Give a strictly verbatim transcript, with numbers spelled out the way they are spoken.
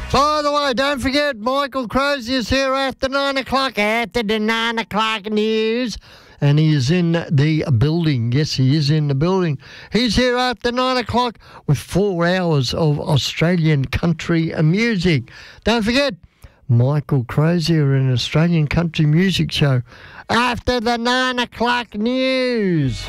By the way, don't forget, Michael Crozier is here after nine o'clock, after the nine o'clock news. And he is in the building. Yes, he is in the building. He's here after nine o'clock with four hours of Australian country music. Don't forget, Michael Crozier, an Australian country music show after the nine o'clock news.